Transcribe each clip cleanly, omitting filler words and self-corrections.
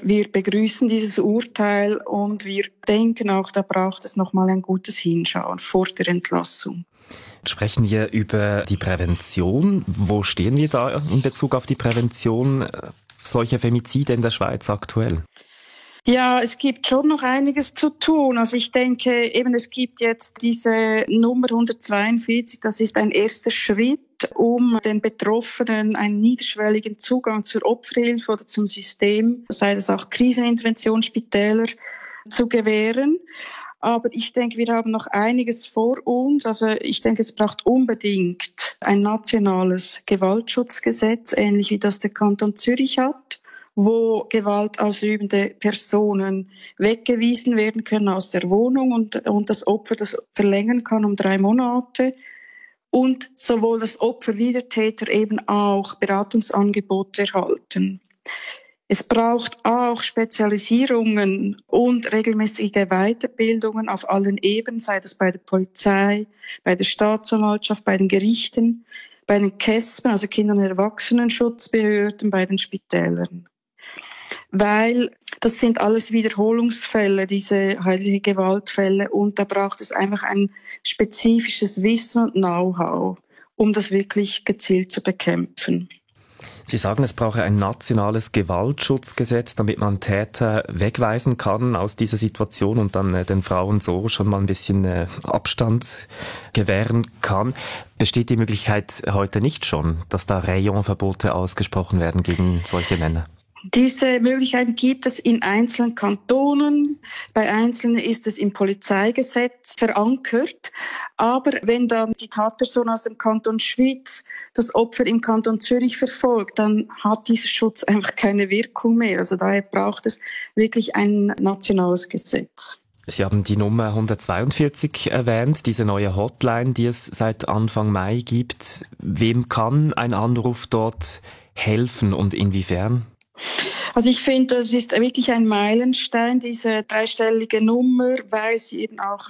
wir begrüßen dieses Urteil und wir denken auch, da braucht es nochmal ein gutes Hinschauen vor der Entlassung. Sprechen wir über die Prävention. Wo stehen wir da in Bezug auf die Prävention solcher Femizide in der Schweiz aktuell? Ja, es gibt schon noch einiges zu tun. Also ich denke, es gibt jetzt diese Nummer 142, das ist ein erster Schritt, um den Betroffenen einen niederschwelligen Zugang zur Opferhilfe oder zum System, sei es auch Kriseninterventionsspitäler, zu gewähren. Aber ich denke, wir haben noch einiges vor uns. Also ich denke, es braucht unbedingt ein nationales Gewaltschutzgesetz, ähnlich wie das der Kanton Zürich hat, wo gewaltausübende Personen weggewiesen werden können aus der Wohnung und das Opfer das verlängern kann um 3 Monate. Und sowohl das Opfer wie der Täter eben auch Beratungsangebote erhalten. Es braucht auch Spezialisierungen und regelmäßige Weiterbildungen auf allen Ebenen, sei das bei der Polizei, bei der Staatsanwaltschaft, bei den Gerichten, bei den KESB, also Kinder- und Erwachsenenschutzbehörden, bei den Spitälern. Weil das sind alles Wiederholungsfälle, diese häusliche Gewaltfälle, und da braucht es einfach ein spezifisches Wissen und Know-how, um das wirklich gezielt zu bekämpfen. Sie sagen, es brauche ein nationales Gewaltschutzgesetz, damit man Täter wegweisen kann aus dieser Situation und dann den Frauen so schon mal ein bisschen Abstand gewähren kann. Besteht die Möglichkeit heute nicht schon, dass da Rayonverbote ausgesprochen werden gegen solche Männer? Diese Möglichkeiten gibt es in einzelnen Kantonen. Bei einzelnen ist es im Polizeigesetz verankert. Aber wenn dann die Tatperson aus dem Kanton Schwyz das Opfer im Kanton Zürich verfolgt, dann hat dieser Schutz einfach keine Wirkung mehr. Also daher braucht es wirklich ein nationales Gesetz. Sie haben die Nummer 142 erwähnt, diese neue Hotline, die es seit Anfang Mai gibt. Wem kann ein Anruf dort helfen und inwiefern? Also ich finde, das ist wirklich ein Meilenstein, diese dreistellige Nummer, weil sie eben auch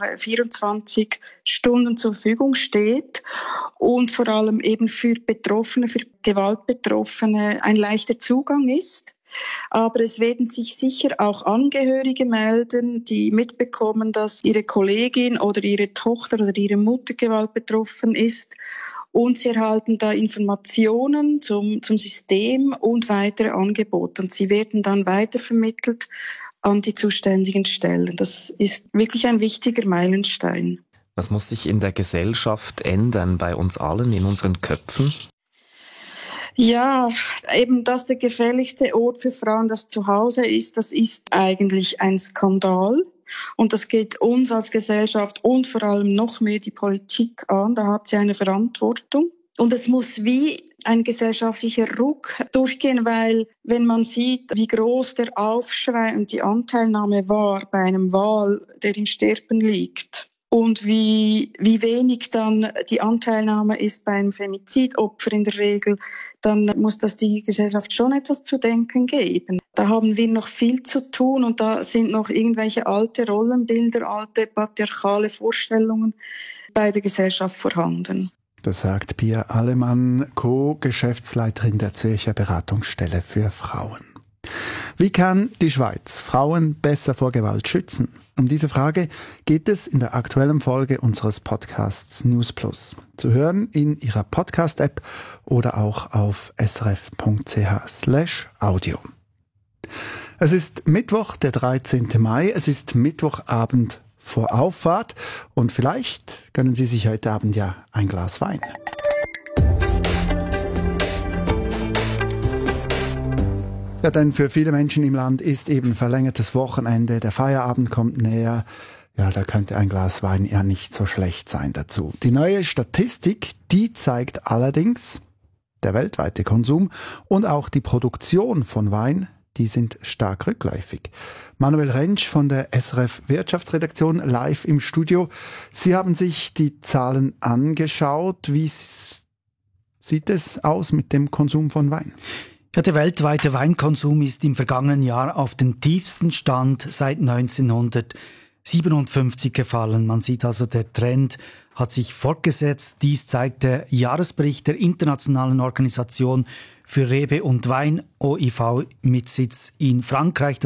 24 Stunden zur Verfügung steht und vor allem eben für Betroffene, für Gewaltbetroffene ein leichter Zugang ist. Aber es werden sich sicher auch Angehörige melden, die mitbekommen, dass ihre Kollegin oder ihre Tochter oder ihre Mutter Gewalt betroffen ist. Und sie erhalten da Informationen zum System und weitere Angebote. Und sie werden dann weitervermittelt an die zuständigen Stellen. Das ist wirklich ein wichtiger Meilenstein. Was muss sich in der Gesellschaft ändern, bei uns allen, in unseren Köpfen? Ja, eben, dass der gefährlichste Ort für Frauen das Zuhause ist, das ist eigentlich ein Skandal. Und das geht uns als Gesellschaft und vor allem noch mehr die Politik an. Da hat sie eine Verantwortung. Und es muss wie ein gesellschaftlicher Ruck durchgehen, weil wenn man sieht, wie groß der Aufschrei und die Anteilnahme war bei einem Wal, der im Sterben liegt, und wie wenig dann die Anteilnahme ist beim Femizidopfer in der Regel, dann muss das die Gesellschaft schon etwas zu denken geben. Da haben wir noch viel zu tun und da sind noch irgendwelche alte Rollenbilder, alte patriarchale Vorstellungen bei der Gesellschaft vorhanden. Das sagt Pia Allemann, Co-Geschäftsleiterin der Zürcher Beratungsstelle für Frauen. Wie kann die Schweiz Frauen besser vor Gewalt schützen? Um diese Frage geht es in der aktuellen Folge unseres Podcasts News Plus. Zu hören in Ihrer Podcast-App oder auch auf srf.ch/audio. Es ist Mittwoch, der 13. Mai. Es ist Mittwochabend vor Auffahrt und vielleicht gönnen Sie sich heute Abend ja ein Glas Wein. Ja, denn für viele Menschen im Land ist eben verlängertes Wochenende, der Feierabend kommt näher. Ja, da könnte ein Glas Wein ja nicht so schlecht sein dazu. Die neue Statistik, die zeigt allerdings, der weltweite Konsum und auch die Produktion von Wein, die sind stark rückläufig. Manuel Rentsch von der SRF Wirtschaftsredaktion live im Studio. Sie haben sich die Zahlen angeschaut. Wie sieht es aus mit dem Konsum von Wein? Ja, der weltweite Weinkonsum ist im vergangenen Jahr auf den tiefsten Stand seit 1957 gefallen. Man sieht also, der Trend hat sich fortgesetzt. Dies zeigt der Jahresbericht der Internationalen Organisation für Rebe und Wein, OIV, mit Sitz in Frankreich.